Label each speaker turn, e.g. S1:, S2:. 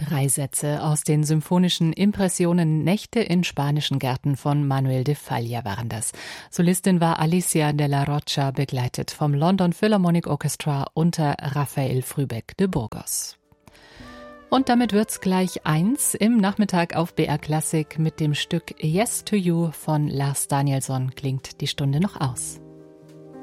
S1: 3 Sätze aus den symphonischen Impressionen Nächte in spanischen Gärten von Manuel de Falla waren das. Solistin war Alicia de la Rocha, begleitet vom London Philharmonic Orchestra unter Rafael Frühbeck de Burgos. Und damit wird's gleich 1 im Nachmittag auf BR Klassik mit dem Stück Yes to You von Lars Danielsson klingt die Stunde noch aus.